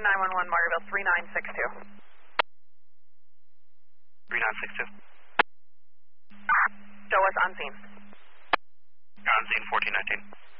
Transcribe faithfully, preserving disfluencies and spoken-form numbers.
nine one one, Margaretville, three nine six two. three nine six two. Show us on scene. On scene, fourteen nineteen.